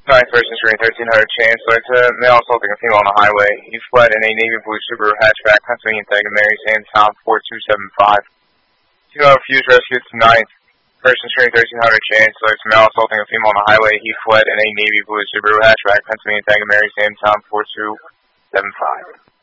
Ninth person screen 1300 Chancellor to male assaulting a female on the highway. He fled in a navy blue Subaru hatchback, Pennsylvania Tag and Mary Sam Town 4275. Female refused rescue to ninth person screen 1300 Chancellor to male assaulting a female on the highway. He fled in a navy blue Subaru hatchback, Pennsylvania Tag and Mary Sam Town 4275.